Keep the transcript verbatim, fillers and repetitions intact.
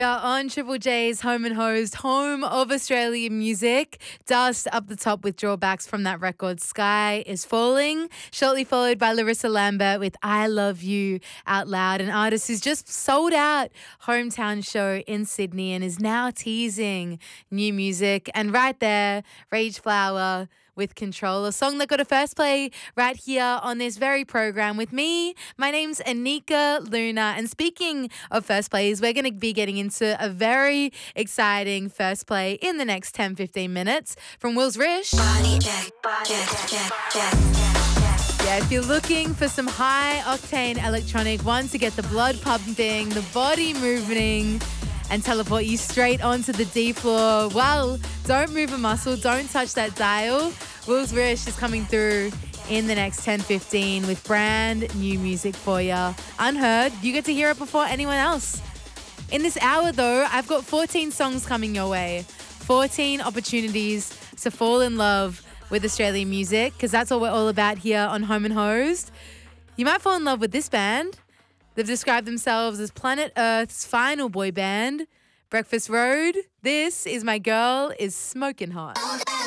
are on Triple J's Home and Hosed, home of Australian music. Dust up the top with drawbacks from that record. Sky is Falling, shortly followed by Larissa Lambert with I Love You Out Loud, an artist who's just sold out hometown show in Sydney and is now teasing new music. And right there, Rage Flower with Control, a song that got a first play right here on this very program with me. My name's Anika Luna, and speaking of first plays, we're going to be getting into a very exciting first play in the next ten to fifteen minutes from Will's Rish. Body check, check, check, check. Yeah, if you're looking for some high-octane electronic, one to get the blood pumping, the body moving, and teleport you straight onto the D floor. Well, don't move a muscle, don't touch that dial. Will's Rish is coming through in the next ten to fifteen with brand new music for you. Unheard, you get to hear it before anyone else. In this hour though, I've got fourteen songs coming your way. fourteen opportunities to fall in love with Australian music, because that's what we're all about here on Home and Hosed. You might fall in love with this band. They've described themselves as Planet Earth's final boy band, Breakfast Road. This is My Girl is Smoking Hot.